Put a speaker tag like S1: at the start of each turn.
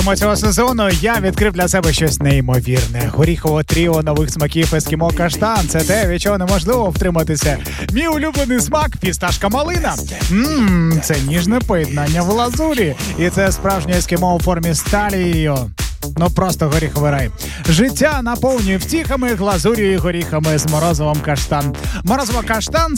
S1: початком цього сезону я відкрив для себе щось неймовірне. Горіхове тріо нових смаків Ескімо Каштан. Це те, від чого неможливо втриматися. Мій улюблений смак – фісташка малина. Це ніжне поєднання в лазурі. І це справжнє ескімо у формі сталі. Ну просто горіховий рай. Життя наповнює втіхами, глазур'ю і горіхами з морозивом каштан. Морозиво каштан –